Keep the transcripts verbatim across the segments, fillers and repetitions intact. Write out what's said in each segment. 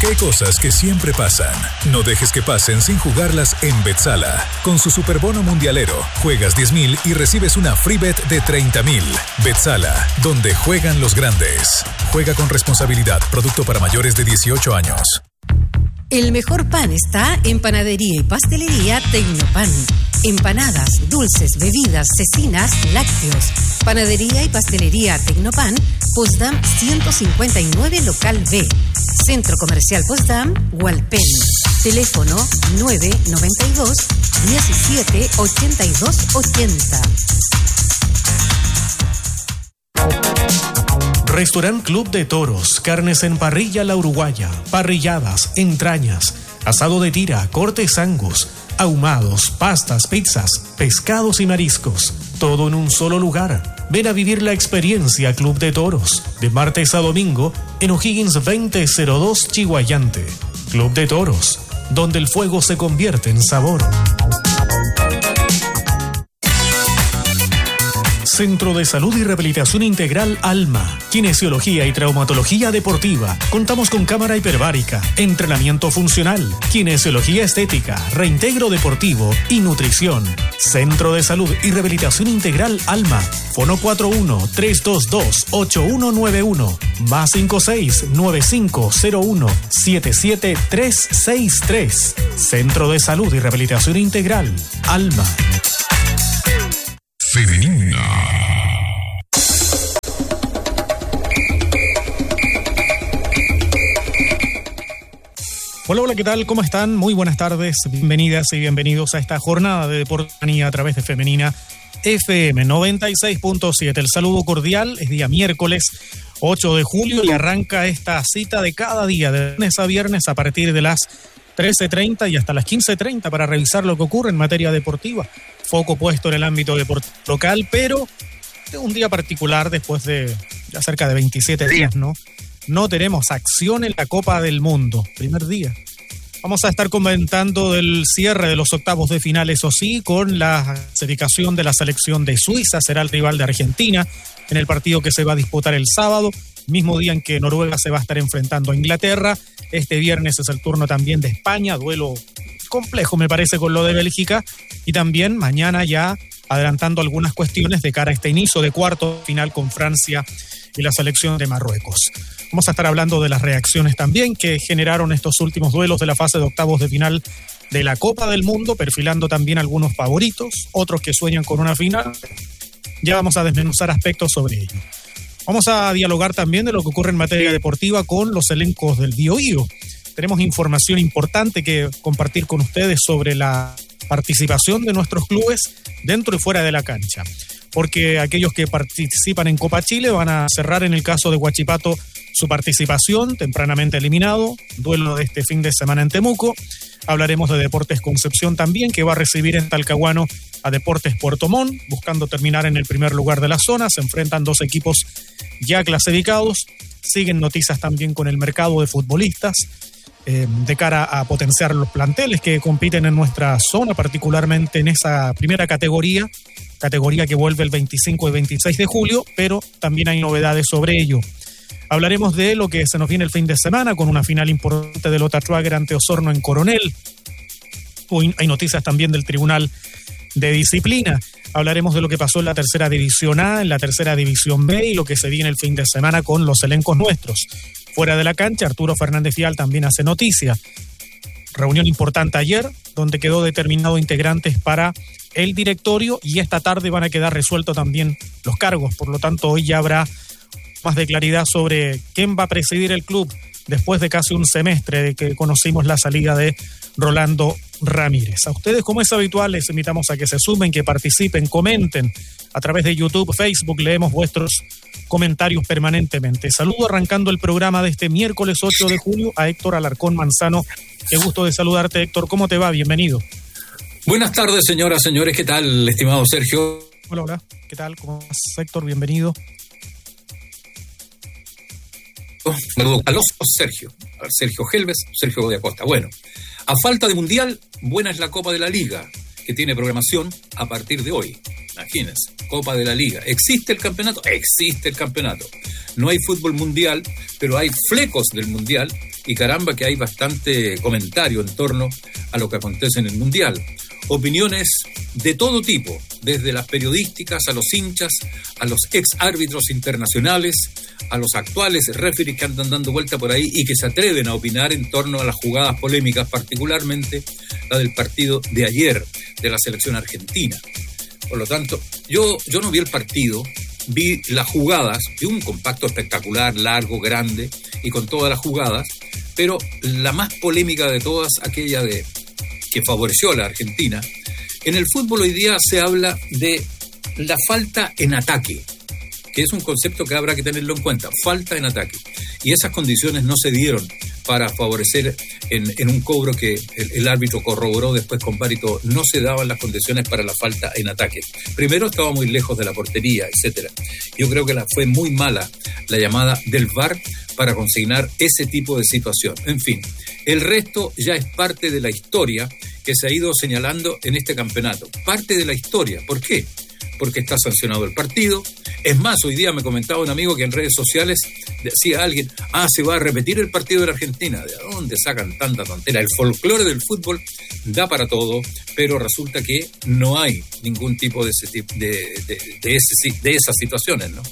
Porque hay cosas que siempre pasan. No dejes que pasen sin jugarlas en Betsala. Con su superbono mundialero, juegas diez mil y recibes una free bet de treinta mil. Betsala, donde juegan los grandes. Juega con responsabilidad. Producto para mayores de dieciocho años. El mejor pan está en Panadería y Pastelería Tecnopan. Empanadas, dulces, bebidas, cecinas, lácteos. Panadería y Pastelería Tecnopan, Potsdam ciento cincuenta y nueve, Local B. Centro Comercial Potsdam, Hualpén. Teléfono nueve noventa y dos, diecisiete, ochenta y dos, ochenta. Restaurant Club de Toros, carnes en parrilla La Uruguaya, parrilladas, entrañas, asado de tira, cortes angus, ahumados, pastas, pizzas, pescados y mariscos. Todo en un solo lugar. Ven a vivir la experiencia Club de Toros, de martes a domingo, en O'Higgins veinte cero dos, Chihuayante. Club de Toros, donde el fuego se convierte en sabor. Centro de Salud y Rehabilitación Integral Alma, Kinesiología y Traumatología Deportiva. Contamos con cámara hiperbárica, entrenamiento funcional, kinesiología estética, reintegro deportivo y nutrición. Centro de Salud y Rehabilitación Integral Alma. Fono cuatro uno, tres dos dos, ocho uno nueve uno, más cinco seis, nueve cinco cero uno, siete siete tres seis tres. Centro de Salud y Rehabilitación Integral Alma. Femenina. Hola, hola, ¿qué tal? ¿Cómo están? Muy buenas tardes, bienvenidas y bienvenidos a esta jornada de Deportanía a través de Femenina F M noventa y seis punto siete. El saludo cordial, es día miércoles ocho de julio y arranca esta cita de cada día, de lunes a viernes a partir de las trece treinta y hasta las quince treinta para revisar lo que ocurre en materia deportiva. Foco puesto en el ámbito deportivo local, pero de un día particular después de ya cerca de veintisiete días, ¿no? No tenemos acción en la Copa del Mundo. Primer día. Vamos a estar comentando del cierre de los octavos de final, eso sí, con la clasificación de la selección de Suiza. Será el rival de Argentina en el partido que se va a disputar el sábado, mismo día en que Noruega se va a estar enfrentando a Inglaterra. Este viernes es el turno también de España, duelo complejo me parece con lo de Bélgica, y también mañana ya adelantando algunas cuestiones de cara a este inicio de cuarto final con Francia y la selección de Marruecos. Vamos a estar hablando de las reacciones también que generaron estos últimos duelos de la fase de octavos de final de la Copa del Mundo, perfilando también algunos favoritos, otros que sueñan con una final. Ya vamos a desmenuzar aspectos sobre ello. Vamos a dialogar también de lo que ocurre en materia deportiva con los elencos del Biobío. Tenemos información importante que compartir con ustedes sobre la participación de nuestros clubes dentro y fuera de la cancha, porque aquellos que participan en Copa Chile van a cerrar en el caso de Huachipato su participación, tempranamente eliminado, duelo de este fin de semana en Temuco. Hablaremos de Deportes Concepción también, que va a recibir en Talcahuano a Deportes Puerto Montt, buscando terminar en el primer lugar de la zona. Se enfrentan dos equipos ya clasificados. Siguen noticias también con el mercado de futbolistas, eh, de cara a potenciar los planteles que compiten en nuestra zona, particularmente en esa primera categoría, categoría que vuelve el veinticinco y veintiséis de julio, pero también hay novedades sobre ello. Hablaremos de lo que se nos viene el fin de semana con una final importante de Lota Schwager ante Osorno en Coronel. Hoy hay noticias también del Tribunal de Disciplina. Hablaremos de lo que pasó en la tercera división A, en la tercera división B y lo que se viene el fin de semana con los elencos nuestros. Fuera de la cancha, Arturo Fernández Vial también hace noticia. Reunión importante ayer, donde quedó determinado integrantes para el directorio y esta tarde van a quedar resueltos también los cargos. Por lo tanto, hoy ya habrá más de claridad sobre quién va a presidir el club después de casi un semestre de que conocimos la salida de Rolando Ramírez. A ustedes, como es habitual, les invitamos a que se sumen, que participen, comenten a través de YouTube, Facebook, leemos vuestros comentarios permanentemente. Saludo arrancando el programa de este miércoles ocho de julio a Héctor Alarcón Manzano. Qué gusto de saludarte, Héctor. ¿Cómo te va? Bienvenido. Buenas tardes, señoras, señores. ¿Qué tal, estimado Sergio? Hola, hola. ¿Qué tal? ¿Cómo estás, Héctor? Bienvenido. A los Sergio, a Sergio Helves, Sergio de Acosta. Bueno, a falta de mundial, buena es la Copa de la Liga. que tiene programación a partir de hoy. Imagínense, Copa de la Liga. ¿Existe el campeonato? Existe el campeonato. No hay fútbol mundial, pero hay flecos del mundial y caramba que hay bastante comentario en torno a lo que acontece en el mundial. Opiniones de todo tipo, desde las periodísticas a los hinchas, a los ex árbitros internacionales, a los actuales referees que andan dando vuelta por ahí y que se atreven a opinar en torno a las jugadas polémicas, particularmente la del partido de ayer de la selección argentina. Por lo tanto, yo, yo no vi el partido, vi las jugadas, vi un compacto espectacular, largo, grande y con todas las jugadas, pero la más polémica de todas, aquella de que favoreció a la Argentina. En el fútbol hoy día se habla de la falta en ataque, que es un concepto que habrá que tenerlo en cuenta, falta en ataque. Y esas condiciones no se dieron para favorecer en, en un cobro que el, el árbitro corroboró después con V A R y todo. No se daban las condiciones para la falta en ataque. Primero estaba muy lejos de la portería, etcétera. Yo creo que la, fue muy mala la llamada del V A R para consignar ese tipo de situación. En fin, el resto ya es parte de la historia que se ha ido señalando en este campeonato. Parte de la historia. ¿Por qué? Porque está sancionado el partido. Es más, hoy día me comentaba un amigo que en redes sociales decía a alguien, ah, se va a repetir el partido de la Argentina. ¿De dónde sacan tanta tontera? El folclore del fútbol da para todo, pero resulta que no hay ningún tipo de, ese, de, de, de, ese, de esas situaciones, ¿no?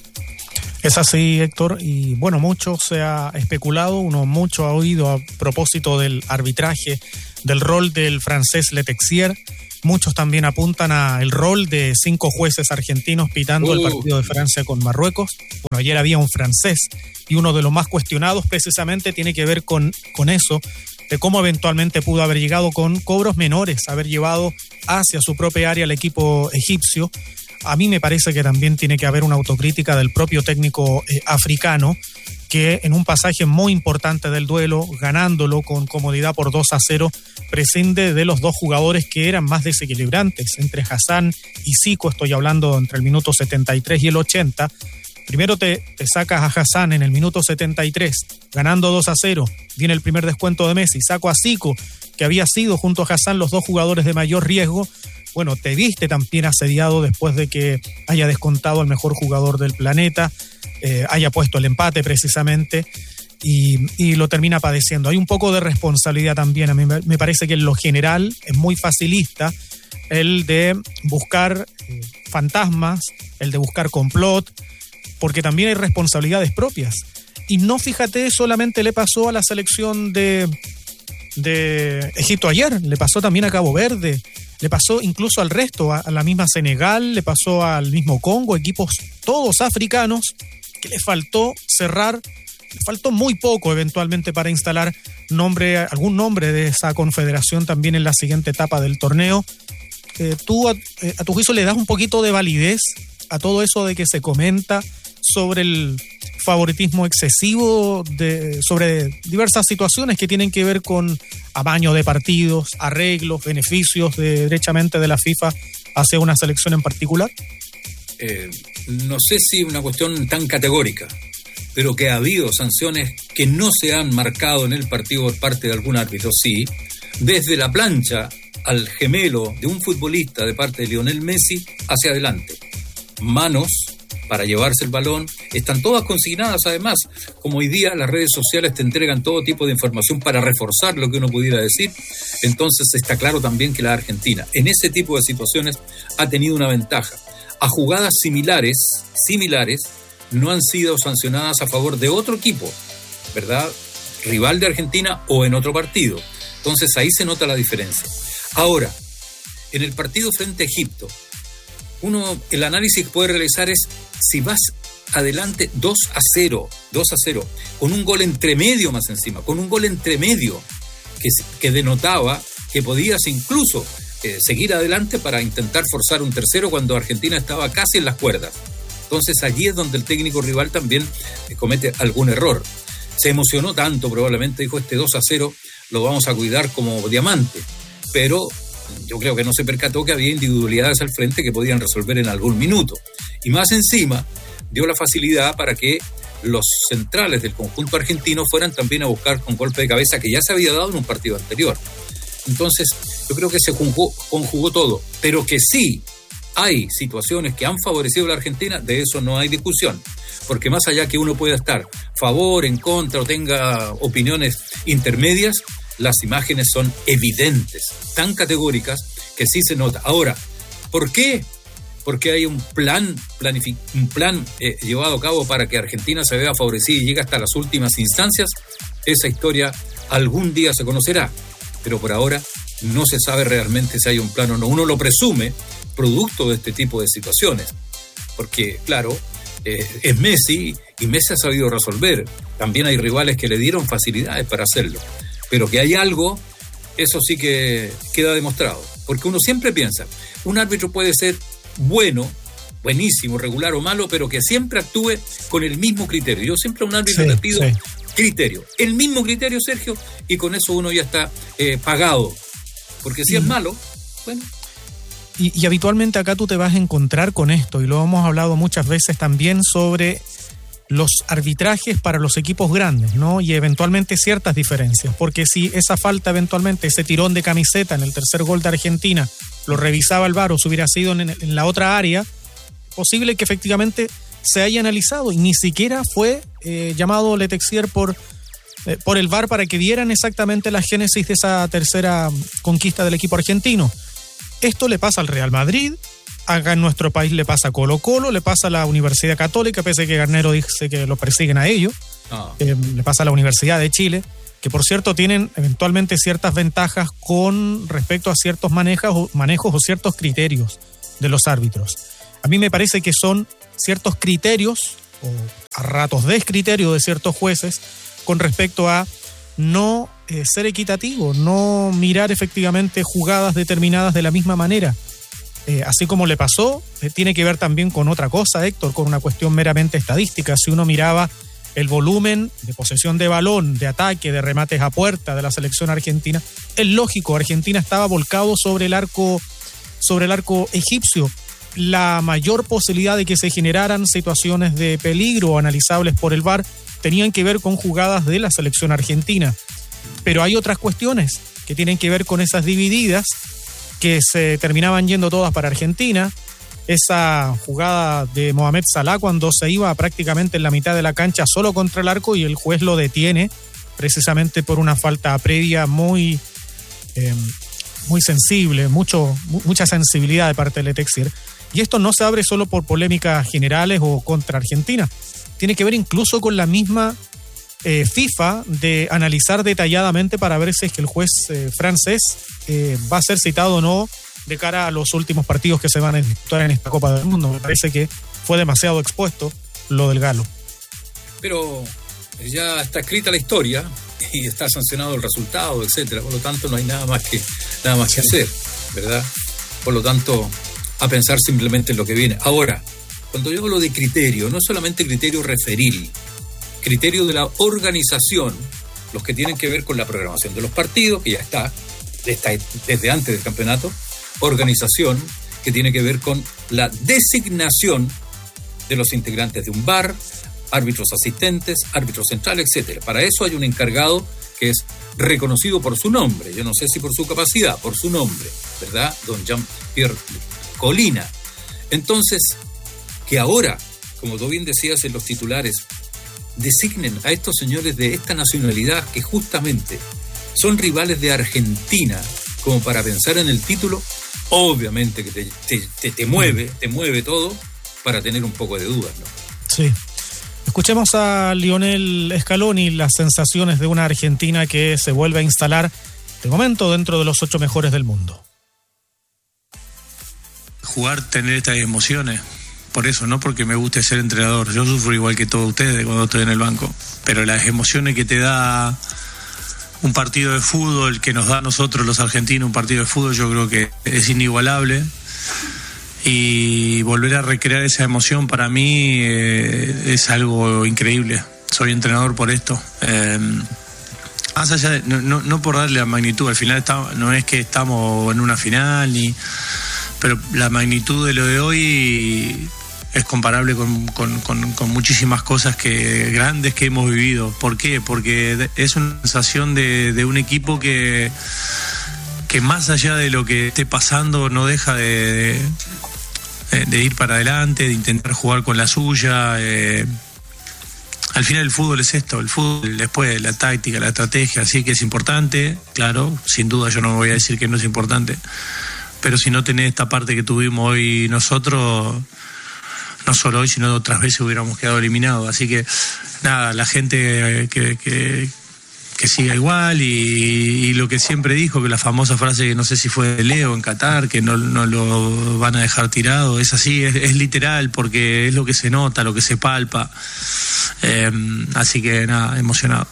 Es así, Héctor, y bueno, mucho se ha especulado, uno mucho ha oído a propósito del arbitraje, del rol del francés Letexier. Muchos también apuntan al rol de cinco jueces argentinos pitando uh. el partido de Francia con Marruecos. Bueno, ayer había un francés y uno de los más cuestionados precisamente tiene que ver con, con eso, de cómo eventualmente pudo haber llegado con cobros menores, haber llevado hacia su propia área al equipo egipcio. A mí me parece que también tiene que haber una autocrítica del propio técnico eh, africano, que en un pasaje muy importante del duelo, ganándolo con comodidad por dos a cero, prescinde de los dos jugadores que eran más desequilibrantes, entre Hassan y Zico. Estoy hablando entre el minuto setenta y tres y el ochenta. Primero te, te sacas a Hassan en el minuto setenta y tres, ganando dos a cero, viene el primer descuento de Messi, saco a Zico, que había sido junto a Hassan los dos jugadores de mayor riesgo. Bueno, te viste también asediado después de que haya descontado al mejor jugador del planeta, eh, haya puesto el empate precisamente y, y lo termina padeciendo. Hay un poco de responsabilidad también. A mí me parece que en lo general es muy facilista el de buscar eh, fantasmas, el de buscar complot, porque también hay responsabilidades propias. Y no, fíjate, solamente le pasó a la selección de, de Egipto ayer, le pasó también a Cabo Verde, le pasó incluso al resto, a la misma Senegal, le pasó al mismo Congo, equipos todos africanos, que le faltó cerrar, le faltó muy poco eventualmente para instalar nombre, algún nombre de esa confederación también en la siguiente etapa del torneo. Eh, ¿Tú a, eh, a tu juicio le das un poquito de validez a todo eso de que se comenta sobre el favoritismo excesivo de, sobre diversas situaciones que tienen que ver con amaño de partidos, arreglos, beneficios de, derechamente de la FIFA hacia una selección en particular? Eh, no sé si una cuestión tan categórica, pero que ha habido sanciones que no se han marcado en el partido por parte de algún árbitro, sí. Desde la plancha al gemelo de un futbolista de parte de Lionel Messi hacia adelante. Manos para llevarse el balón, están todas consignadas además, como hoy día las redes sociales te entregan todo tipo de información para reforzar lo que uno pudiera decir, entonces está claro también que la Argentina en ese tipo de situaciones ha tenido una ventaja. A jugadas similares, similares, no han sido sancionadas a favor de otro equipo, ¿verdad? Rival de Argentina o en otro partido. Entonces ahí se nota la diferencia. Ahora, en el partido frente a Egipto, uno, el análisis que puede realizar es si vas adelante dos a cero, dos a cero, con un gol entre medio más encima, con un gol entre medio que, que denotaba que podías incluso eh, seguir adelante para intentar forzar un tercero cuando Argentina estaba casi en las cuerdas. Entonces allí es donde el técnico rival también eh, comete algún error. Se emocionó tanto, probablemente dijo este dos a cero lo vamos a cuidar como diamante, pero yo creo que no se percató que había individualidades al frente que podían resolver en algún minuto. Y más encima, dio la facilidad para que los centrales del conjunto argentino fueran también a buscar con golpe de cabeza que ya se había dado en un partido anterior. Entonces, Yo creo que se conjugó, conjugó todo, pero que sí hay situaciones que han favorecido a la Argentina, de eso no hay discusión, porque más allá que uno pueda estar a favor, en contra o tenga opiniones intermedias, las imágenes son evidentes, tan categóricas que sí se nota. Ahora, ¿por qué? Porque hay un plan, planific- un plan eh, llevado a cabo para que Argentina se vea favorecida y llegue hasta las últimas instancias. Esa historia algún día se conocerá, pero por ahora no se sabe realmente si hay un plan o no. Uno lo presume producto de este tipo de situaciones, porque claro, eh, es Messi y Messi ha sabido resolver. También hay rivales que le dieron facilidades para hacerlo, pero que hay algo, eso sí que queda demostrado, porque uno siempre piensa, un árbitro puede ser bueno, buenísimo, regular o malo, pero que siempre actúe con el mismo criterio. Yo siempre a un árbitro sí, le pido sí. criterio, el mismo criterio, Sergio, y con eso uno ya está eh, pagado, porque si y, es malo, bueno. Y, y habitualmente acá tú te vas a encontrar con esto, y lo hemos hablado muchas veces también sobre los arbitrajes para los equipos grandes, ¿no? Y eventualmente ciertas diferencias, porque si esa falta eventualmente, ese tirón de camiseta en el tercer gol de Argentina, lo revisaba el V A R o si hubiera sido en, en la otra área, posible que efectivamente se haya analizado y ni siquiera fue eh, llamado Letexier por, eh, por el V A R para que vieran exactamente la génesis de esa tercera conquista del equipo argentino. Esto le pasa al Real Madrid, acá en nuestro país le pasa a Colo Colo, le pasa a la Universidad Católica, pese a que Garnero dice que lo persiguen a ellos, oh. eh, le pasa a la Universidad de Chile, que por cierto tienen eventualmente ciertas ventajas con respecto a ciertos manejos, manejos o ciertos criterios de los árbitros. A mí me parece que son ciertos criterios, o a ratos descriterios de ciertos jueces, con respecto a no eh, ser equitativo, no mirar efectivamente jugadas determinadas de la misma manera. Eh, así como le pasó, eh, tiene que ver también con otra cosa, Héctor, con una cuestión meramente estadística. Si uno miraba el volumen de posesión de balón, de ataque, de remates a puerta de la selección argentina, es lógico, Argentina estaba volcado sobre el arco, sobre el arco egipcio. La mayor posibilidad de que se generaran situaciones de peligro analizables por el V A R tenían que ver con jugadas de la selección argentina. Pero hay otras cuestiones que tienen que ver con esas divididas que se terminaban yendo todas para Argentina. Esa jugada de Mohamed Salah cuando se iba prácticamente en la mitad de la cancha solo contra el arco y el juez lo detiene precisamente por una falta previa muy, eh, muy sensible, mucho, mucha sensibilidad de parte de Letexier. Y esto no se abre solo por polémicas generales o contra Argentina. Tiene que ver incluso con la misma eh, FIFA de analizar detalladamente para ver si es que el juez eh, francés eh, va a ser citado o no de cara a los últimos partidos que se van a disputar en esta Copa del Mundo. Me parece que fue demasiado expuesto lo del Galo. Pero ya está escrita la historia y está sancionado el resultado, etcétera. Por lo tanto, no hay nada más que nada más que hacer, ¿verdad? Por lo tanto, a pensar simplemente en lo que viene. Ahora, cuando yo hablo de criterio, no solamente criterio referil, criterio de la organización, los que tienen que ver con la programación de los partidos, que ya está, está desde antes del campeonato, organización que tiene que ver con la designación de los integrantes de un V A R, árbitros asistentes, árbitros centrales, etcétera. Para eso hay un encargado que es reconocido por su nombre, yo no sé si por su capacidad, por su nombre, ¿verdad? Don Jean-Pierre Colina. Entonces, que ahora, como tú bien decías en los titulares, designen a estos señores de esta nacionalidad que justamente son rivales de Argentina, como para pensar en el título, obviamente que te, te, te, te mueve, te mueve todo para tener un poco de dudas, ¿no? Sí. Escuchemos a Lionel Scaloni, las sensaciones de una Argentina que se vuelve a instalar de momento dentro de los ocho mejores del mundo. Jugar, tener estas emociones, por eso, no porque me guste ser entrenador, yo sufro igual que todos ustedes cuando estoy en el banco, pero las emociones que te da un partido de fútbol, que nos da a nosotros los argentinos un partido de fútbol, yo creo que es inigualable, y volver a recrear esa emoción para mí eh, es algo increíble. Soy entrenador por esto, eh, más allá de, no, no, no por darle la magnitud, al final está, no es que estamos en una final ni, pero la magnitud de lo de hoy es comparable con, con, con, con muchísimas cosas que grandes que hemos vivido. ¿Por qué? Porque es una sensación de, de un equipo que que más allá de lo que esté pasando no deja de, de, de ir para adelante, de intentar jugar con la suya. Eh, al final el fútbol es esto, el fútbol después la táctica, la estrategia, sí que es importante, claro, sin duda yo no me voy a decir que no es importante, pero si no tenés esta parte que tuvimos hoy nosotros, no solo hoy, sino otras veces hubiéramos quedado eliminados. Así que, nada, la gente que, que, que siga igual y, y lo que siempre dijo, que la famosa frase que no sé si fue de Leo en Qatar, que no, no lo van a dejar tirado, es así, es, es literal, porque es lo que se nota, lo que se palpa. Eh, así que, nada, emocionado.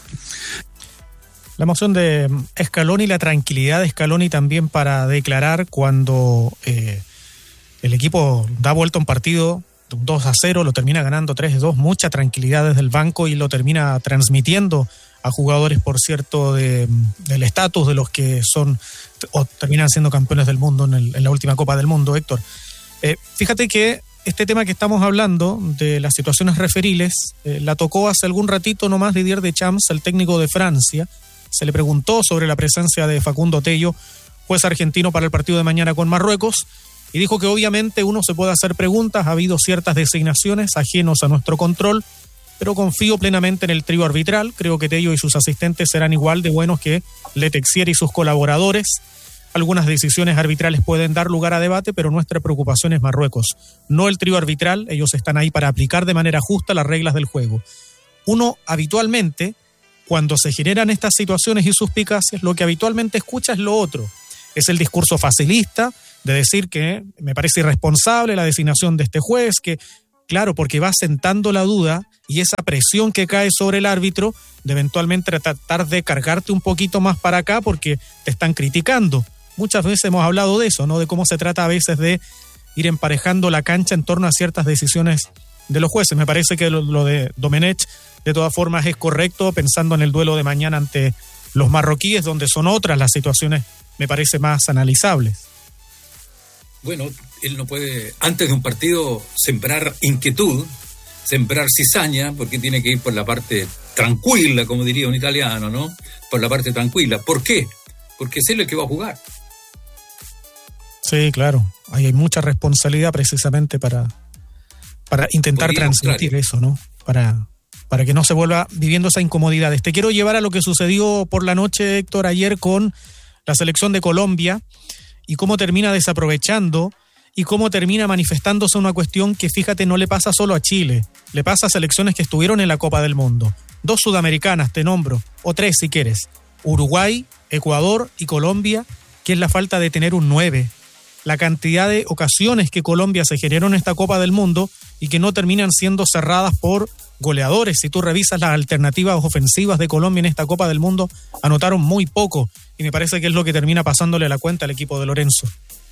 La emoción de Scaloni y la tranquilidad de Scaloni también para declarar cuando eh, el equipo da vuelta a un partido dos a cero, lo termina ganando tres a dos, mucha tranquilidad desde el banco y lo termina transmitiendo a jugadores, por cierto, de, del estatus de los que son o terminan siendo campeones del mundo en, el, en la última Copa del Mundo, Héctor. Eh, fíjate que este tema que estamos hablando de las situaciones referiles eh, la tocó hace algún ratito nomás Didier Deschamps, el técnico de Francia. Se le preguntó sobre la presencia de Facundo Tello, juez argentino para el partido de mañana con Marruecos, y dijo que obviamente uno se puede hacer preguntas, ha habido ciertas designaciones ajenos a nuestro control, pero confío plenamente en el trío arbitral, creo que Tello y sus asistentes serán igual de buenos que Letexier y sus colaboradores. Algunas decisiones arbitrales pueden dar lugar a debate, pero nuestra preocupación es Marruecos, no el trío arbitral. Ellos están ahí para aplicar de manera justa las reglas del juego. Uno habitualmente, cuando se generan estas situaciones y suspicacias, lo que habitualmente escucha es lo otro. Es el discurso facilista de decir que me parece irresponsable la designación de este juez, que claro, porque va sentando la duda y esa presión que cae sobre el árbitro de eventualmente tratar de cargarte un poquito más para acá porque te están criticando. Muchas veces hemos hablado de eso, ¿no? De cómo se trata a veces de ir emparejando la cancha en torno a ciertas decisiones de los jueces. Me parece que lo, lo de Domenech de todas formas es correcto, pensando en el duelo de mañana ante los marroquíes, donde son otras las situaciones, me parece, más analizables. Bueno, él no puede, antes de un partido, sembrar inquietud, sembrar cizaña, porque tiene que ir por la parte tranquila, como diría un italiano, ¿no? Por la parte tranquila. ¿Por qué? Porque es él el que va a jugar. Sí, claro. Ahí hay mucha responsabilidad precisamente para, para intentar transmitir eso, ¿no? Para, para que no se vuelva viviendo esa incomodidad. Te quiero llevar a lo que sucedió por la noche, Héctor, ayer con la selección de Colombia y cómo termina desaprovechando y cómo termina manifestándose una cuestión que, fíjate, no le pasa solo a Chile, le pasa a selecciones que estuvieron en la Copa del Mundo. Dos sudamericanas, te nombro, o tres si quieres. Uruguay, Ecuador y Colombia, que es la falta de tener un nueve. La cantidad de ocasiones que Colombia se generó en esta Copa del Mundo y que no terminan siendo cerradas por goleadores. Si tú revisas las alternativas ofensivas de Colombia en esta Copa del Mundo, anotaron muy poco y me parece que es lo que termina pasándole la cuenta al equipo de Lorenzo.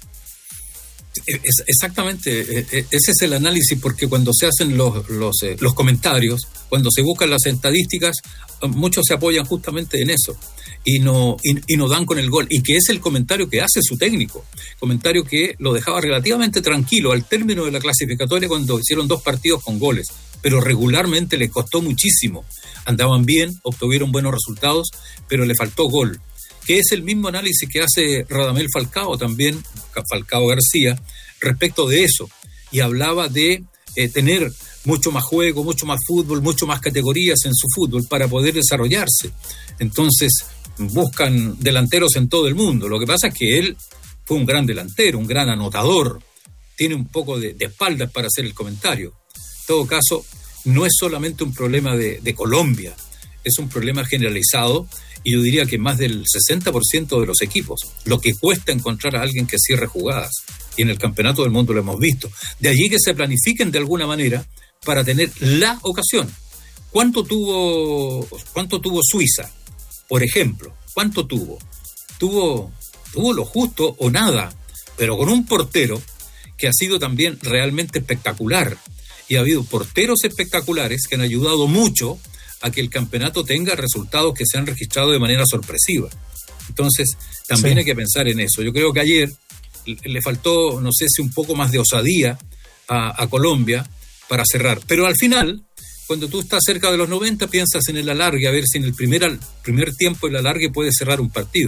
Es, exactamente, ese es el análisis, porque cuando se hacen los, los, los comentarios, cuando se buscan las estadísticas, muchos se apoyan justamente en eso y no, y, y no dan con el gol, y que es el comentario que hace su técnico, comentario que lo dejaba relativamente tranquilo al término de la clasificatoria cuando hicieron dos partidos con goles, pero regularmente les costó muchísimo. Andaban bien, obtuvieron buenos resultados, pero le faltó gol, que es el mismo análisis que hace Radamel Falcao también, Falcao García, respecto de eso, y hablaba de eh, tener mucho más juego, mucho más fútbol, mucho más categorías en su fútbol para poder desarrollarse. Entonces buscan delanteros en todo el mundo. Lo que pasa es que él fue un gran delantero, un gran anotador, tiene un poco de, de espaldas para hacer el comentario. En todo caso, no es solamente un problema de, de Colombia, es un problema generalizado, y yo diría que más del sesenta por ciento de los equipos, lo que cuesta encontrar a alguien que cierre jugadas, y en el Campeonato del Mundo lo hemos visto. De allí que se planifiquen de alguna manera para tener la ocasión. ¿Cuánto tuvo, cuánto tuvo Suiza, por ejemplo? ¿Cuánto tuvo? Tuvo, tuvo lo justo o nada, pero con un portero que ha sido también realmente espectacular, y ha habido porteros espectaculares que han ayudado mucho a que el campeonato tenga resultados que se han registrado de manera sorpresiva. Entonces, también sí hay que pensar en eso. Yo creo que ayer le faltó, no sé si un poco más de osadía a, a Colombia para cerrar. Pero al final, cuando tú estás cerca de los noventa, piensas en el alargue, a ver si en el primer, primer tiempo el alargue puede cerrar un partido.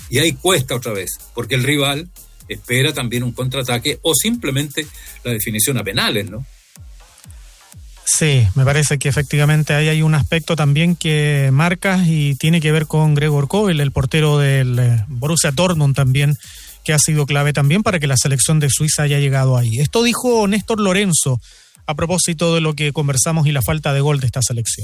Y ahí cuesta otra vez, porque el rival espera también un contraataque o simplemente la definición a penales, ¿no? Sí, me parece que efectivamente ahí hay un aspecto también que marcas y tiene que ver con Gregor Kobel, el portero del Borussia Dortmund también, que ha sido clave también para que la selección de Suiza haya llegado ahí. Esto dijo Néstor Lorenzo a propósito de lo que conversamos y la falta de gol de esta selección.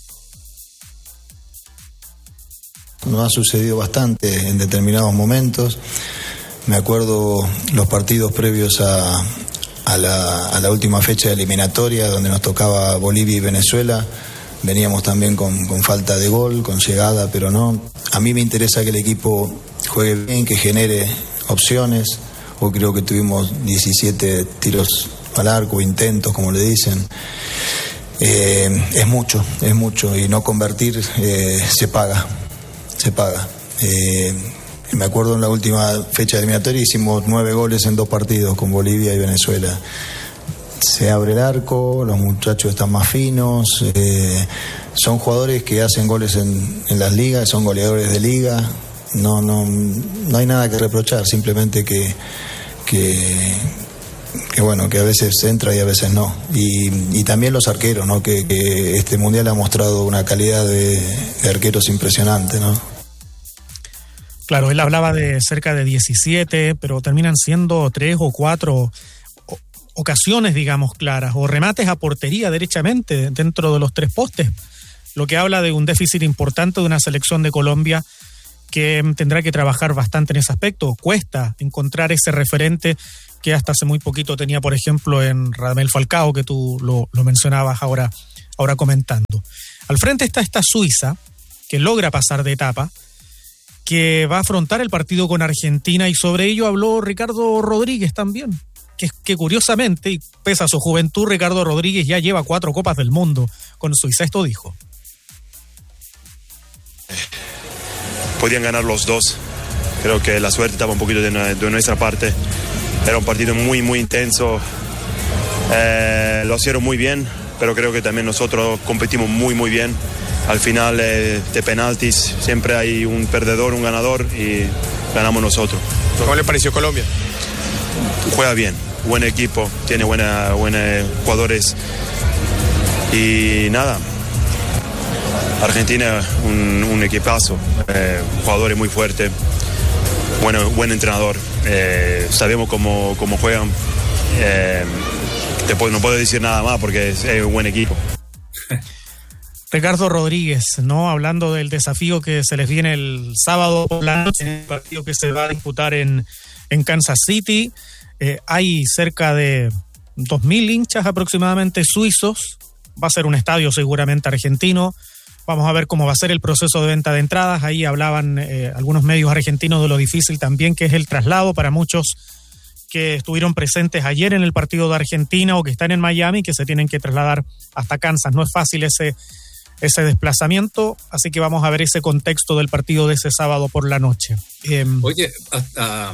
Nos ha sucedido bastante en determinados momentos. Me acuerdo los partidos previos a, a, la, a la última fecha de eliminatoria, donde nos tocaba Bolivia y Venezuela. Veníamos también con, con falta de gol, con llegada, pero no. A mí me interesa que el equipo juegue bien, que genere opciones. Hoy creo que tuvimos diecisiete tiros al arco, intentos, como le dicen. Eh, es mucho, es mucho, y no convertir eh, se paga, se paga. Eh, me acuerdo en la última fecha eliminatoria hicimos nueve goles en dos partidos con Bolivia y Venezuela. Se abre el arco, los muchachos están más finos, eh, son jugadores que hacen goles en, en las ligas, son goleadores de liga. No, no, no hay nada que reprochar, simplemente que, que, que bueno, que a veces entra y a veces no. Y, y también los arqueros, ¿no? Que, que este mundial ha mostrado una calidad de, de arqueros impresionante, ¿no? Claro, él hablaba de cerca de diecisiete, pero terminan siendo tres o cuatro ocasiones, digamos, claras, o remates a portería derechamente dentro de los tres postes, lo que habla de un déficit importante de una selección de Colombia que tendrá que trabajar bastante en ese aspecto. Cuesta encontrar ese referente que hasta hace muy poquito tenía, por ejemplo, en Radamel Falcao, que tú lo, lo mencionabas ahora, ahora comentando. Al frente está esta Suiza, que logra pasar de etapa, que va a afrontar el partido con Argentina, y sobre ello habló Ricardo Rodríguez también, que, que curiosamente, y pese a su juventud, Ricardo Rodríguez ya lleva cuatro Copas del Mundo con Suiza. Esto dijo. Podían ganar los dos. Creo que la suerte estaba un poquito de, de nuestra parte. Era un partido muy, muy intenso. Eh, lo hicieron muy bien, pero creo que también nosotros competimos muy, muy bien. Al final eh, de penaltis siempre hay un perdedor, un ganador, y ganamos nosotros. ¿Cómo le pareció Colombia? Juega bien, buen equipo, tiene buena, buenos jugadores. Y nada, Argentina, un, un equipazo, eh, jugadores muy fuertes, bueno, buen entrenador, eh, sabemos cómo, cómo juegan, eh, te puedo, no puedo decir nada más porque es, es un buen equipo. Ricardo Rodríguez, ¿no? Hablando del desafío que se les viene el sábado por la noche, el partido que se va a disputar en, en Kansas City. Eh, hay cerca de dos mil hinchas aproximadamente suizos. Va a ser un estadio seguramente argentino. Vamos a ver cómo va a ser el proceso de venta de entradas. Ahí hablaban eh, algunos medios argentinos de lo difícil también que es el traslado para muchos que estuvieron presentes ayer en el partido de Argentina o que están en Miami, que se tienen que trasladar hasta Kansas. No es fácil ese, ese desplazamiento, así que vamos a ver ese contexto del partido de ese sábado por la noche. Eh, Oye, hasta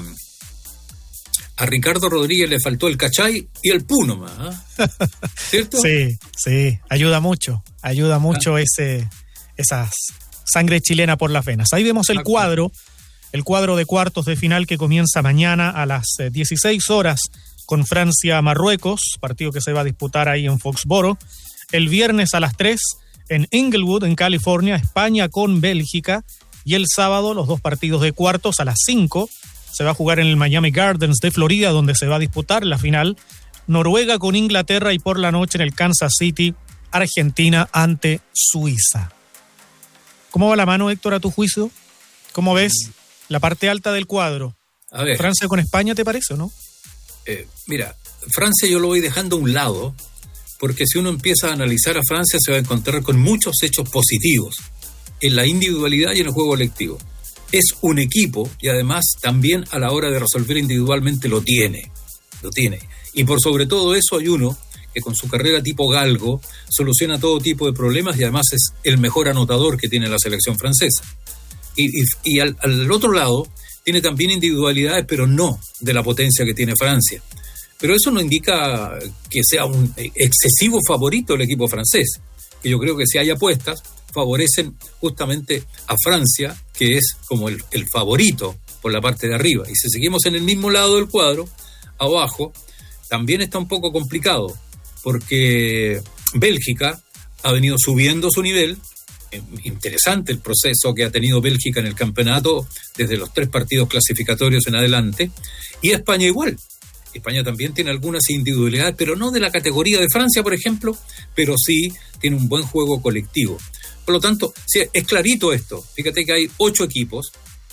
a Ricardo Rodríguez le faltó el cachai y el pu nomás, ¿eh? ¿Cierto? Sí, sí, ayuda mucho, ayuda mucho ah. ese, esa sangre chilena por las venas. Ahí vemos el cuadro, el cuadro de cuartos de final que comienza mañana a las dieciséis horas con Francia-Marruecos, partido que se va a disputar ahí en Foxboro. El viernes a las tres en Inglewood, en California, España con Bélgica. Y el sábado los dos partidos de cuartos a las cinco. Se va a jugar en el Miami Gardens de Florida, donde se va a disputar la final. Noruega con Inglaterra y por la noche en el Kansas City, Argentina ante Suiza. ¿Cómo va la mano, Héctor, a tu juicio? ¿Cómo ves la parte alta del cuadro? A ver, Francia con España, ¿te parece o no? Eh, mira, Francia yo lo voy dejando a un lado, porque si uno empieza a analizar a Francia se va a encontrar con muchos hechos positivos en la individualidad y en el juego colectivo. Es un equipo y además también a la hora de resolver individualmente lo tiene, lo tiene. Y por sobre todo eso hay uno que con su carrera tipo galgo soluciona todo tipo de problemas y además es el mejor anotador que tiene la selección francesa. Y, y, y al, al otro lado tiene también individualidades, pero no de la potencia que tiene Francia. Pero eso no indica que sea un excesivo favorito el equipo francés, que yo creo que si hay apuestas favorecen justamente a Francia que es como el, el favorito por la parte de arriba. Y si seguimos en el mismo lado del cuadro, abajo, también está un poco complicado, porque Bélgica ha venido subiendo su nivel. Interesante el proceso que ha tenido Bélgica en el campeonato desde los tres partidos clasificatorios en adelante, y España igual. España también tiene algunas individualidades, pero no de la categoría de Francia, por ejemplo, pero sí tiene un buen juego colectivo. Por lo tanto, sí, es clarito esto. Fíjate que hay ocho equipos,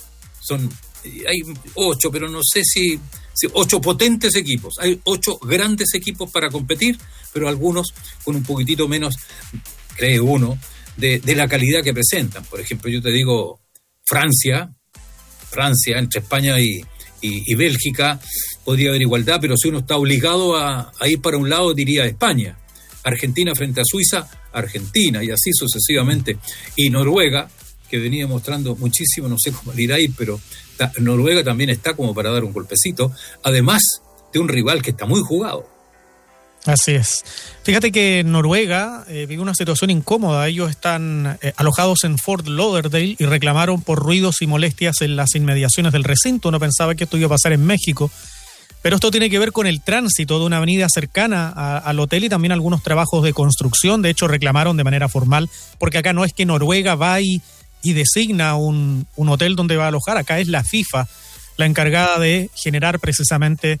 son hay ocho, pero no sé si, si ocho potentes equipos. Hay ocho grandes equipos para competir, pero algunos con un poquitito menos, cree uno, de, de la calidad que presentan. Por ejemplo, yo te digo, Francia, Francia, entre España y, y, y Bélgica, podría haber igualdad, pero si uno está obligado a, a ir para un lado, diría España. Argentina frente a Suiza, Argentina, y así sucesivamente. Y Noruega, que venía mostrando muchísimo, no sé cómo le irá ahí, pero ta, Noruega también está como para dar un golpecito, además de un rival que está muy jugado. Así es. Fíjate que Noruega eh, vive una situación incómoda. Ellos están eh, alojados en Fort Lauderdale y reclamaron por ruidos y molestias en las inmediaciones del recinto. Uno pensaba que esto iba a pasar en México, pero esto tiene que ver con el tránsito de una avenida cercana a, al hotel y también algunos trabajos de construcción. De hecho, reclamaron de manera formal, porque acá no es que Noruega va y, y designa un, un hotel donde va a alojar. Acá es la FIFA la encargada de generar precisamente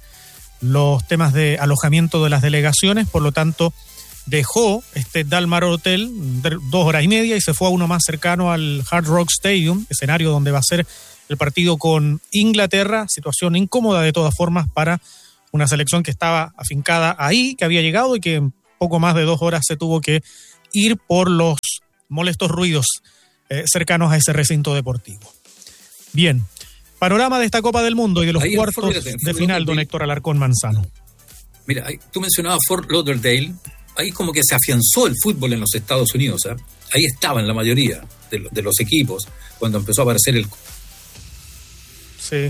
los temas de alojamiento de las delegaciones. Por lo tanto, dejó este Dalmar Hotel dos horas y media y se fue a uno más cercano al Hard Rock Stadium, escenario donde va a ser el partido con Inglaterra. Situación incómoda de todas formas para una selección que estaba afincada ahí, que había llegado y que en poco más de dos horas se tuvo que ir por los molestos ruidos eh, cercanos a ese recinto deportivo. Bien, panorama de esta Copa del Mundo y de los ahí cuartos Fort, de final, don Héctor Alarcón Manzano. Mira, ahí, tú mencionabas Fort Lauderdale, ahí como que se afianzó el fútbol en los Estados Unidos, ¿eh? Ahí estaban la mayoría de, lo, de los equipos cuando empezó a aparecer el... Sí.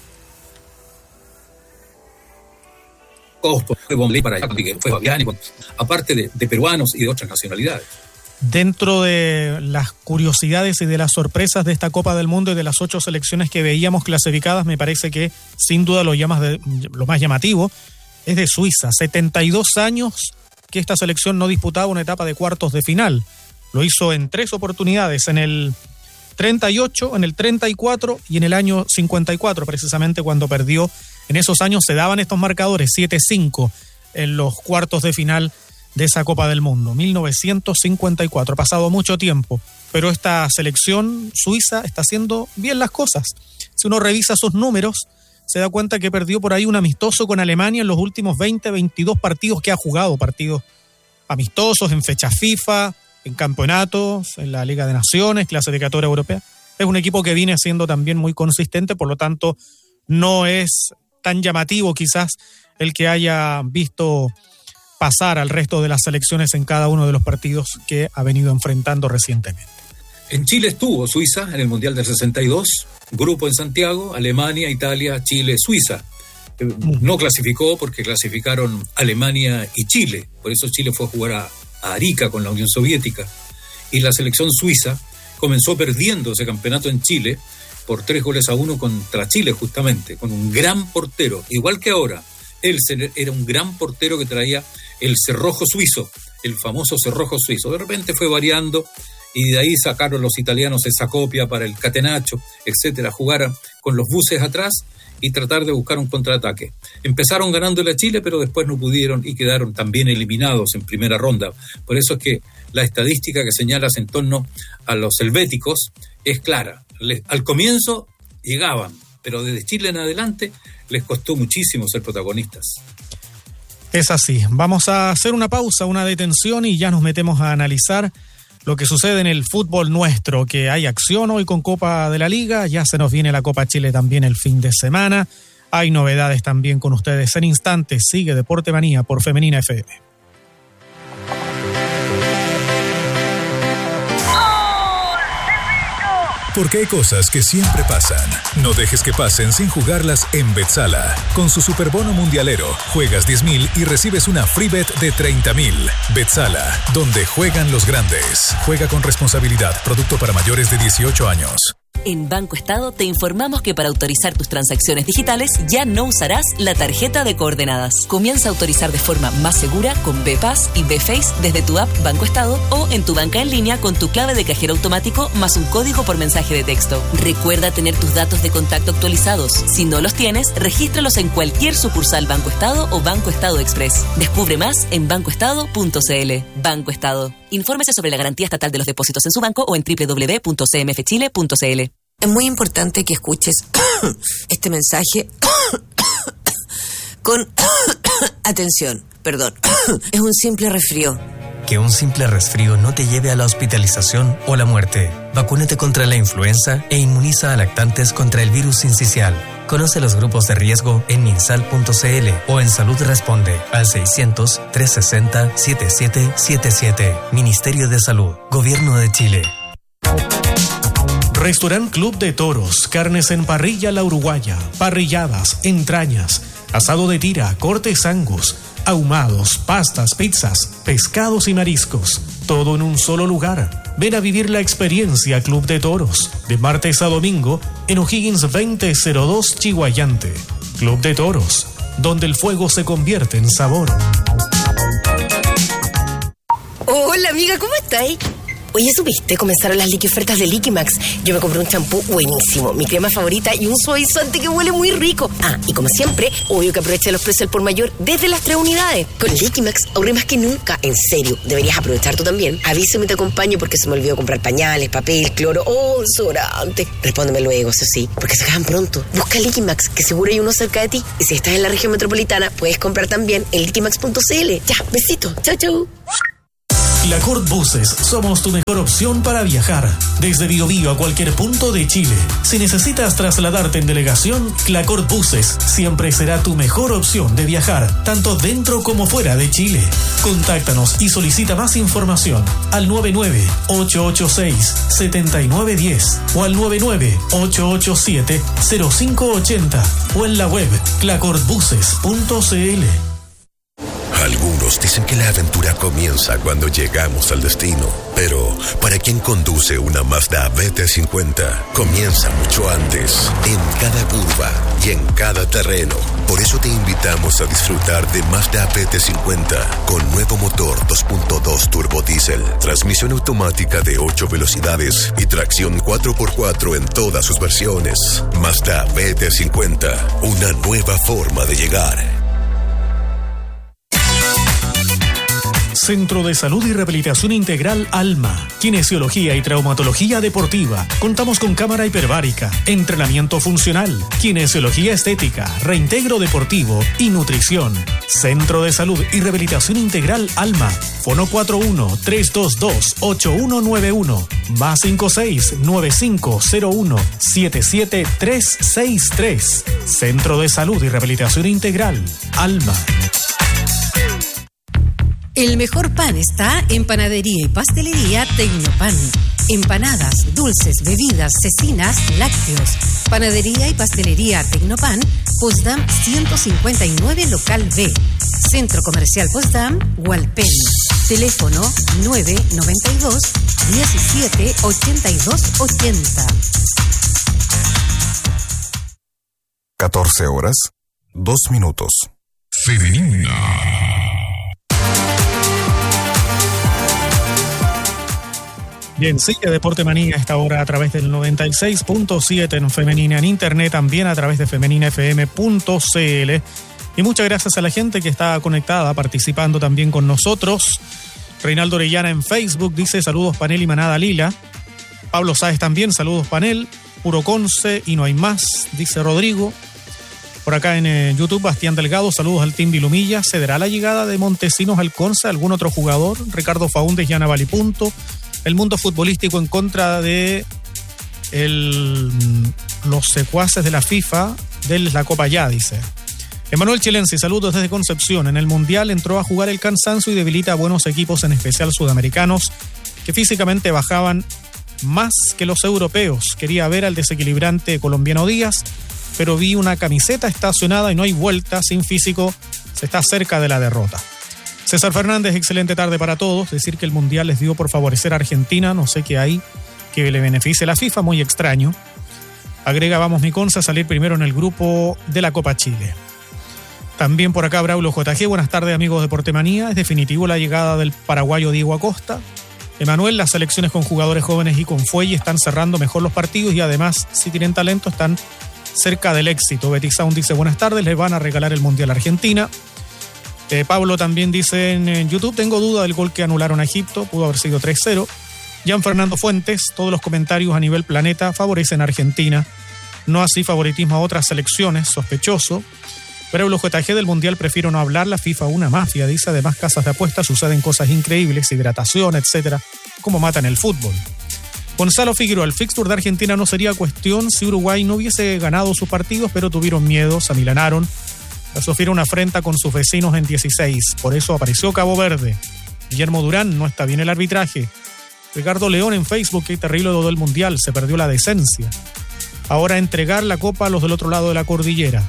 Para fue Fabián, aparte de, de peruanos y de otras nacionalidades. Dentro de las curiosidades y de las sorpresas de esta Copa del Mundo y de las ocho selecciones que veíamos clasificadas, me parece que sin duda lo, llamas de, lo más llamativo es de Suiza. setenta y dos años que esta selección no disputaba una etapa de cuartos de final. Lo hizo en tres oportunidades, en el treinta y ocho, en el treinta y cuatro y en el año cincuenta y cuatro, precisamente cuando perdió. En esos años se daban estos marcadores, siete cinco en los cuartos de final de esa Copa del Mundo, mil novecientos cincuenta y cuatro. Ha pasado mucho tiempo, pero esta selección suiza está haciendo bien las cosas. Si uno revisa sus números, se da cuenta que perdió por ahí un amistoso con Alemania en los últimos veinte, veintidós partidos que ha jugado, partidos amistosos en fecha FIFA, en campeonatos, en la Liga de Naciones, clasificatoria europea. Es un equipo que viene siendo también muy consistente, por lo tanto no es tan llamativo quizás el que haya visto pasar al resto de las selecciones en cada uno de los partidos que ha venido enfrentando recientemente. En Chile estuvo Suiza en el Mundial del sesenta y dos, grupo en Santiago, Alemania, Italia, Chile, Suiza. No clasificó porque clasificaron Alemania y Chile, por eso Chile fue a jugar a, a Arica con la Unión Soviética. Y la selección suiza comenzó perdiendo ese campeonato en Chile por tres goles a uno contra Chile, justamente, con un gran portero, igual que ahora. Él era un gran portero que traía el cerrojo suizo, el famoso cerrojo suizo. De repente fue variando y de ahí sacaron los italianos esa copia para el catenaccio, etcétera, jugar con los buses atrás y tratar de buscar un contraataque. Empezaron ganándole a Chile, pero después no pudieron y quedaron también eliminados en primera ronda. Por eso es que la estadística que señalas en torno a los helvéticos es clara. Les, al comienzo llegaban, pero desde Chile en adelante les costó muchísimo ser protagonistas. Es así. Vamos a hacer una pausa, una detención y ya nos metemos a analizar lo que sucede en el fútbol nuestro, que hay acción hoy con Copa de la Liga, ya se nos viene la Copa Chile también el fin de semana, hay novedades también con ustedes en instantes. Sigue Deporte Manía por Femenina F M. Porque hay cosas que siempre pasan. No dejes que pasen sin jugarlas en Betzala. Con su superbono mundialero, juegas diez mil y recibes una free bet de treinta mil. Betzala, donde juegan los grandes. Juega con responsabilidad. Producto para mayores de dieciocho años. En Banco Estado te informamos que para autorizar tus transacciones digitales ya no usarás la tarjeta de coordenadas. Comienza a autorizar de forma más segura con B P A S y B Face desde tu app Banco Estado o en tu banca en línea con tu clave de cajero automático más un código por mensaje de texto. Recuerda tener tus datos de contacto actualizados. Si no los tienes, regístralos en cualquier sucursal Banco Estado o Banco Estado Express. Descubre más en banco estado punto c l. Banco Estado. Infórmese sobre la garantía estatal de los depósitos en su banco o en doble u doble u doble u punto c m f chile punto c l. Es muy importante que escuches este mensaje con atención. Perdón, es un simple resfrío. Que un simple resfrío no te lleve a la hospitalización o la muerte. Vacúnate contra la influenza e inmuniza a lactantes contra el virus sincicial. Conoce los grupos de riesgo en minsal punto c l o en Salud Responde al seiscientos, trescientos sesenta, setenta y siete setenta y siete. Ministerio de Salud, Gobierno de Chile. Restaurant Club de Toros, carnes en parrilla La Uruguaya, parrilladas, entrañas, asado de tira, cortes angus, ahumados, pastas, pizzas, pescados y mariscos, todo en un solo lugar. Ven a vivir la experiencia Club de Toros, de martes a domingo, en O'Higgins veinte cero dos Chihuayante. Club de Toros, donde el fuego se convierte en sabor. Hola amiga, ¿cómo estáis? Oye, ¿supiste? Comenzaron las liqui ofertas de Liquimax. Yo me compré un champú buenísimo, mi crema favorita y un suavizante que huele muy rico. Ah, y como siempre, obvio que aproveché los precios al por mayor desde las tres unidades. Con Liquimax ahorré más que nunca. En serio, deberías aprovechar tú también. Avísame y te acompaño porque se me olvidó comprar pañales, papel, cloro, oh, desodorante. Respóndeme luego, eso sí, porque se acaban pronto. Busca Liquimax, que seguro hay uno cerca de ti. Y si estás en la región metropolitana, puedes comprar también en liquimax punto c l. Ya, besito. Chau, chau. Clacort Buses, somos tu mejor opción para viajar. Desde Biobío a cualquier punto de Chile. Si necesitas trasladarte en delegación, Clacort Buses siempre será tu mejor opción de viajar, tanto dentro como fuera de Chile. Contáctanos y solicita más información al nueve nueve, ocho ocho seis, siete nueve uno cero o al nueve nueve, ocho ocho siete, cero cinco ocho cero o en la web clacort buses punto c l. Algunos dicen que la aventura comienza cuando llegamos al destino, pero para quien conduce una Mazda B T cincuenta, comienza mucho antes, en cada curva y en cada terreno. Por eso te invitamos a disfrutar de Mazda B T cincuenta con nuevo motor dos punto dos turbo diésel, transmisión automática de ocho velocidades y tracción cuatro por cuatro en todas sus versiones. Mazda B T cincuenta, una nueva forma de llegar. Centro de Salud y Rehabilitación Integral Alma, Kinesiología y Traumatología Deportiva. Contamos con cámara hiperbárica, entrenamiento funcional, kinesiología estética, reintegro deportivo y nutrición. Centro de Salud y Rehabilitación Integral Alma. Fono cuatro uno, tres dos dos, ocho uno nueve uno, más cinco seis, nueve cinco cero uno, siete siete tres seis tres. Centro de Salud y Rehabilitación Integral Alma. El mejor pan está en Panadería y Pastelería Tecnopan. Empanadas, dulces, bebidas, cecinas, lácteos. Panadería y Pastelería Tecnopan, Potsdam ciento cincuenta y nueve, Local B. Centro Comercial Potsdam, Hualpén. Teléfono nueve nueve dos, diecisiete, ochenta y dos, ochenta. catorce horas, dos minutos. Femenina. Bien, sigue Deporte Manía a esta hora a través del noventa y seis punto siete en Femenina, en internet también a través de femenina f m punto c l. Y muchas gracias a la gente que está conectada, participando también con nosotros. Reinaldo Orellana en Facebook dice saludos Panel y Manada Lila. Pablo Sáez también, saludos Panel. Puro Conce y no hay más, dice Rodrigo. Por acá en eh, YouTube, Bastián Delgado, saludos al Team Vilumilla. ¿Cederá la llegada de Montesinos al Conce? ¿Algún otro jugador? Ricardo Faúndez, Yana Valipunto. El mundo futbolístico en contra de el, los secuaces de la FIFA de la Copa Ya, dice. Emanuel Chilense, saludos desde Concepción. En el Mundial entró a jugar el cansancio y debilita a buenos equipos, en especial sudamericanos, que físicamente bajaban más que los europeos. Quería ver al desequilibrante colombiano Díaz, pero vi una camiseta estacionada y no hay vuelta. Sin físico, se está cerca de la derrota. César Fernández, excelente tarde para todos. Decir que el Mundial les dio por favorecer a Argentina, no sé qué hay. que le beneficie a la FIFA, muy extraño. Agrega Vamos Mi Conce a salir primero en el grupo de la Copa Chile. También por acá Braulio J G, buenas tardes amigos de Portemanía, es definitivo la llegada del paraguayo Diego Acosta. Emanuel, las selecciones con jugadores jóvenes y con fuelle están cerrando mejor los partidos y además, si tienen talento, están cerca del éxito. Betty Sound dice, buenas tardes, les van a regalar el Mundial a Argentina. Eh, Pablo también dice en, en YouTube, tengo duda del gol que anularon a Egipto, pudo haber sido tres cero. Gian Fernando Fuentes, todos los comentarios a nivel planeta favorecen a Argentina, no así favoritismo a otras selecciones, sospechoso. Braulio J G, del Mundial prefiero no hablar, la FIFA una mafia, dice, además casas de apuestas suceden cosas increíbles, hidratación, etcétera, como matan el fútbol. Gonzalo Figueroa, el fixture de Argentina no sería cuestión si Uruguay no hubiese ganado sus partidos, pero tuvieron miedo, se amilanaron, sufrieron una afrenta con sus vecinos en dieciséis, por eso apareció Cabo Verde. Guillermo Durán, no está bien el arbitraje. Ricardo León en Facebook, qué terrible lo del Mundial, se perdió la decencia. Ahora entregar la copa a los del otro lado de la cordillera.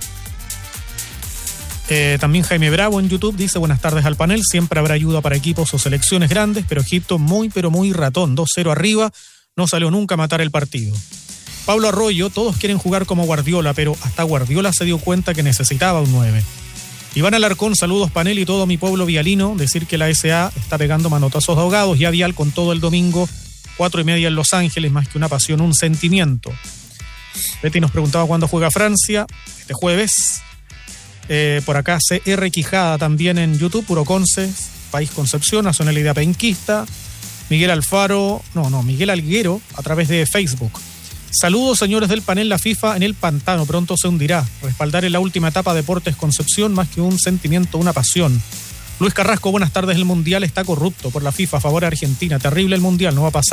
Eh, también Jaime Bravo en YouTube dice, buenas tardes al panel, siempre habrá ayuda para equipos o selecciones grandes, pero Egipto muy pero muy ratón, dos cero arriba, no salió nunca a matar el partido. Pablo Arroyo, todos quieren jugar como Guardiola, pero hasta Guardiola se dio cuenta que necesitaba un nueve. Iván Alarcón, saludos panel y todo mi pueblo vialino, decir que la S A está pegando manotazos de ahogados, ya Vial con todo el domingo, cuatro y media en Los Ángeles, más que una pasión, un sentimiento. Betty nos preguntaba cuándo juega Francia, este jueves. Eh, por acá C R Quijada también en YouTube, Puro Conce, País Concepción, Nacionalidad Penquista. Miguel Alfaro, no, no, Miguel Alguero a través de Facebook. Saludos señores del panel, la FIFA en el pantano, pronto se hundirá. Respaldar en la última etapa Deportes Concepción más que un sentimiento, una pasión. Luis Carrasco, buenas tardes, el Mundial está corrupto por la FIFA a favor de Argentina, terrible el Mundial, no va a pasar.